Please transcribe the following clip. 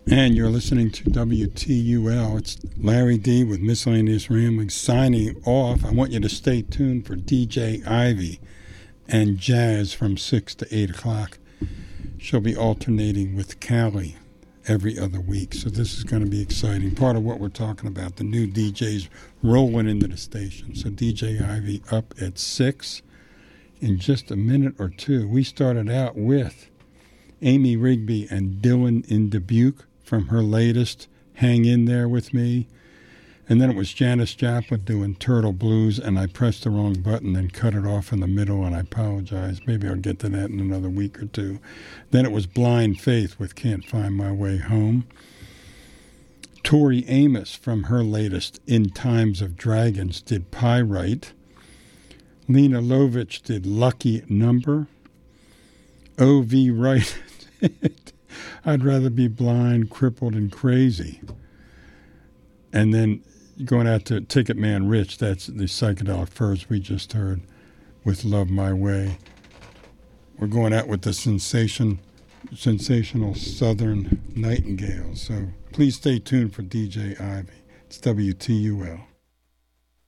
And you're listening to WTUL. It's Larry D. with Miscellaneous Ramblings signing off. I want you to stay tuned for DJ Ivy and Jazz from 6 to 8 o'clock. She'll be alternating with Callie every other week. So this is going to be exciting. Part of what we're talking about, the new DJs rolling into the station. So DJ Ivy up at 6 in just a minute or two. We started out with Amy Rigby and Dylan in Dubuque from her latest Hang In There With Me. And then it was Janis Joplin doing Turtle Blues, and I pressed the wrong button and cut it off in the middle, and I apologize. Maybe I'll get to that in another week or two. Then it was Blind Faith with Can't Find My Way Home. Tori Amos from her latest In Times of Dragons did Pyrite. Lena Lovich did Lucky Number. O.V. Wright I'd Rather Be Blind, Crippled, and Crazy. And then going out to Ticketman Rich, that's the Psychedelic Furs we just heard with Love My Way. We're going out with the sensational Southern Nightingale. So please stay tuned for DJ Ivy. It's WTUL.